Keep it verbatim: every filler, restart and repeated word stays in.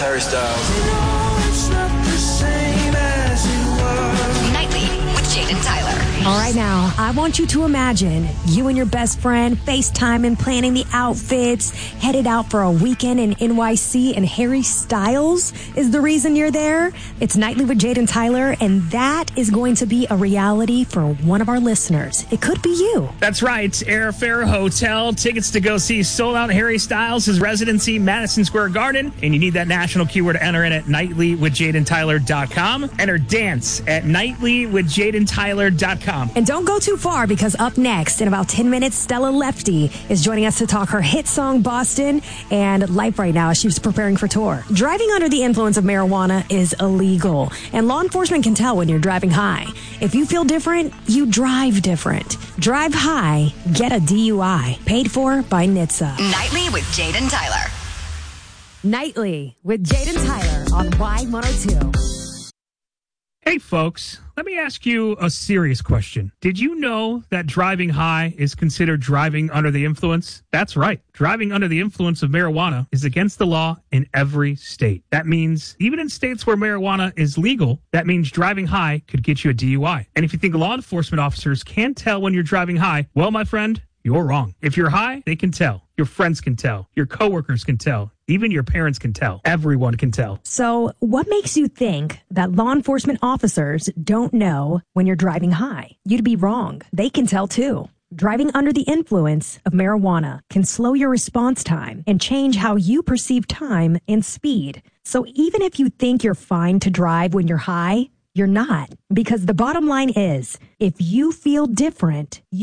Harry Styles. Nightly with Jaden Tyler. All right, now, I want you to imagine you and your best friend FaceTiming, planning the outfits, headed out for a weekend in N Y C, and Harry Styles is the reason you're there. It's Nightly with Jaden Tyler, and that is going to be a reality for one of our listeners. It could be you. That's right. Airfare, hotel, tickets to go see sold-out Harry Styles' his residency, Madison Square Garden, and you need that national keyword to enter in at nightly with jaden tyler dot com. Enter dance at nightly with jaden tyler dot com. And don't go too far, because up next, in about ten minutes, Stella Lefty is joining us to talk her hit song, Boston, and life right now as she's preparing for tour. Driving under the influence of marijuana is illegal, and law enforcement can tell when you're driving high. If you feel different, you drive different. Drive high, get a D U I. Paid for by N H T S A. Nightly with Jaden Tyler. Nightly with Jaden Tyler on Y one oh two. Hey, folks, let me ask you a serious question. Did you know that driving high is considered driving under the influence? That's right. Driving under the influence of marijuana is against the law in every state. That means even in states where marijuana is legal, that means driving high could get you a D U I. And if you think law enforcement officers can't tell when you're driving high, well, my friend, you're wrong. If you're high, they can tell. Your friends can tell. Your coworkers can tell. Even your parents can tell. Everyone can tell. So what makes you think that law enforcement officers don't know when you're driving high? You'd be wrong. They can tell too. Driving under the influence of marijuana can slow your response time and change how you perceive time and speed. So even if you think you're fine to drive when you're high, you're not. Because the bottom line is, if you feel different,